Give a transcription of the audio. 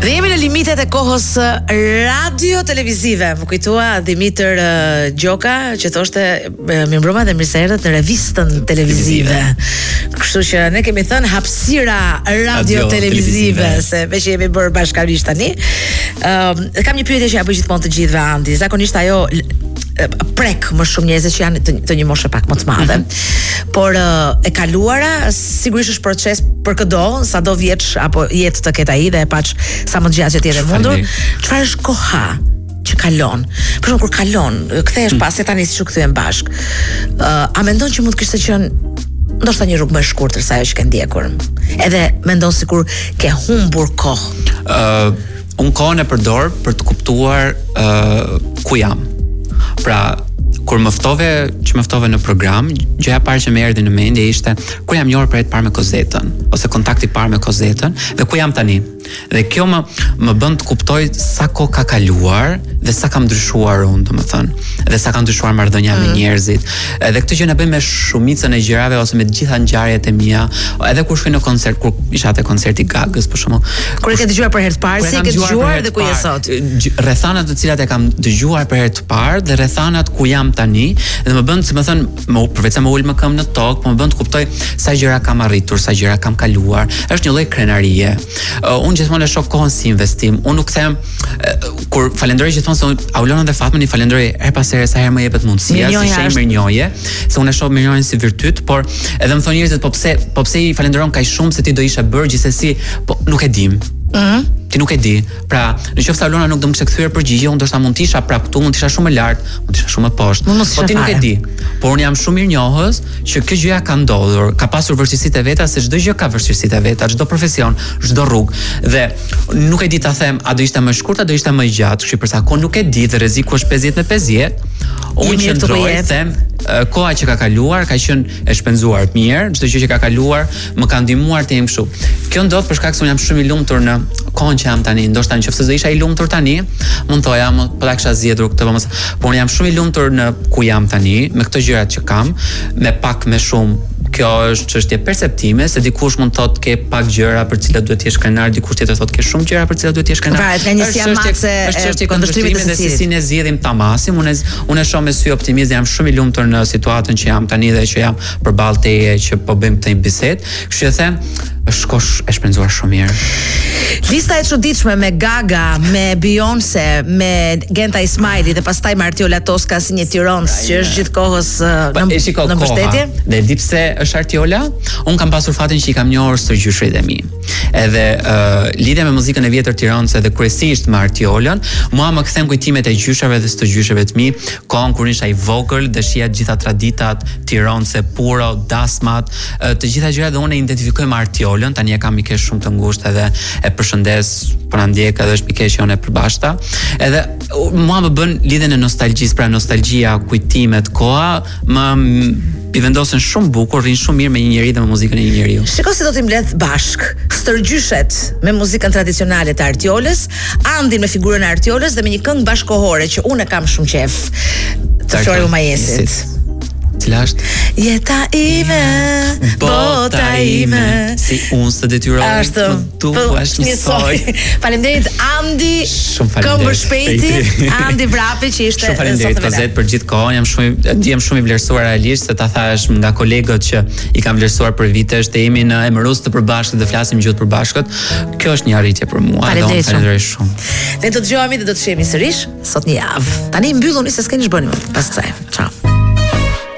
Dhe jemi në limitet e kohës radio-televizive. Më kujtua Dimitër Gjoka që thoshte mirëmbrëma dhe mirëserët në revistën televizive. Kështu që ne kemi thënë hapësira radio-televizive, se veç jemi bërë bashkarisht tani. Kam një pyetje që ja bëj gjithmonë të gjithëve, Andi. Zakonisht ajo prek më shumë njerëz që janë të një moshe pak më të madhe. Por e kaluara sigurisht është proces për çdo, sado vjeç apo jetë të ketë ai dhe e paç sa më gjatë që të jetë mundur. Çfarë është koha që kalon? Për shembull kur kalon, kthehesh pas se tani siç u kthyen bashk. A mendon që mund të kishte qenë ndoshta një rrugë më e shkurtër se ajo që ke ndjekur? Edhe mendon sikur ke humbur kohë? Unë kohën e përdor për të kuptuar ku jam. Pra, kur më ftove në program, gjëja e parë që më erdhi në mendje ishte kur jam një orë për të parë me Kozetën, ose kontakti i parë me Kozetën, dhe ku jam tani. Dhe kjo më bën të kuptoj sa kohë ka kaluar dhe sa kam ndryshuar unë, domethënë, dhe sa ka ndryshuar marrëdhënia me njerëzit. Edhe këtë gjë na bën me shumicën e gjërave ose me të gjitha ngjarjet e mia, edhe kur shkoj në koncert, kur isha te koncerti Gagës për shembull. Kur e ke dëgjuar për herë të parë, si e ke dëgjuar dhe ku je sot? Rrethanat të cilat e kam dëgjuar për herë të parë dhe rrethanat ku jam tani, dhe më bën, si më thënë, përveç se më ul më këmbë në tokë, po më bën të kuptoj sa gjëra kam arritur, sa gjëra kam kaluar. Është një lloj krenarie. Unë gjithmonë e shoh kohën si investim. Unë nuk them kur falenderoj gjithmonë se Aulonën dhe Fatmën i falenderoj her pas here sa herë më jepet mundësia, si shenjë mirënjohje, se unë e shoh mirënjohjen si virtyt, por edhe më thonë njerëzit, po pse i falenderon kaq shumë, se ti do ishe bërë gjithsesi, po nuk e dim. Ti nuk e di. Pra, nëse Aulona nuk do më kishte kthyer përgjigje, unë ndoshta mund të isha prap këtu, mund të isha shumë më lart, mund të isha shumë më poshtë. Po ti nuk e di. Por unë jam shumë mirënjohës që kjo gjëja ka ndodhur, ka pasur vështirësitë e veta, se çdo gjë ka vështirësitë e veta, çdo profesion, çdo rrugë. Dhe nuk e di ta them, a do ishte më shkurt, a do ishte më gjatë, kështu përsa kohë nuk e di, dhe rreziku është 50 me 50. Unë qëndroj, them, koha që ka kaluar ka qenë e shpenzuar mirë, çdo gjë që ka kaluar më ka ndihmuar të jem kështu. Kjo ndodh për shkak se unë jam shumë i lumtur në kohën që jam tani. Ndoshta nëse do isha i lumtur tani, mund thoja më po ta kisha zgjedhur këtë, por unë jam shumë i lumtur në ku jam tani, me këto gjërat që kam, me pak me shumë. Kjo është çështje perceptime, se dikush mund thotë ke pak gjëra për të cilat duhet të jesh krenar, dikush tjetër thotë ke shumë gjëra për të cilat duhet të jesh krenar. Varet nga një siamakse e kundërshtimit dhe se si ne zgjedhim ta masim. Unë e shoh me sy optimist, jam shumë i lumtur në situatën që jam tani dhe që jam përballë teje që po bëjmë këtë bisedë. Kështu që them, është kohë e shpenzuar shumë mirë. Lista e çuditshme me Gaga, me Beyoncé, me Genta Ismaili dhe pastaj me Artiola Toska si një tironc që është gjithkohës në mbështetje. Dhe di pse është Artiola? Unë kam pasur fatin që i kam njohur së gjyshrit e mi. Edhe lidhja me muzikën e vjetër tironce dhe kryesisht me Artiolën, mua më kthen kujtimet e gjyshave dhe së gjyshave të mi, kohën kur isha i vogël dhe shija të gjitha traditat tironce, puro, dasmat, të gjitha gjërat, dhe unë e identifikoj me Artiolën. Tani e kam mikesh shumë të ngushtë edhe e përshëndes, po na ndjek, edhe është mikesh jonë e përbashkëta. Edhe mua më bën lidhjen e nostalgjisë, pra nostalgjia, kujtimet, koha, më i vendosen shumë bukur, rrin shumë mirë me një njeri dhe me muzikën e një njeriu. Shikoj se do t'i mbledh bashk stërgjyshet me muzikën tradicionale të Artiolës, Andin me figurën e Artiolës dhe me një këngë bashkohore që unë e kam shumë qef, të Flori Umajesit. Cila është? Jeta ime, bota ime, si unë së detyroj, tu është njësoj. Faleminderit Andi, këmbër shpejti, Andi Vrapi që ishte shumë faleminderit Kozet për gjithë kohën. Jam shumë i vlerësuar realisht, se ta thash nga kolegët që i kam vlerësuar për vitesh, të jemi në emërus të përbashkët dhe flasim gjithë përbashkët. Kjo është një arritje për mua. Faleminderit shumë. Ne do të dëgjohemi dhe do të shihemi sërish sot një javë. Tani mbylluni se s'keni ç'bëni më pas kësaj. Ciao.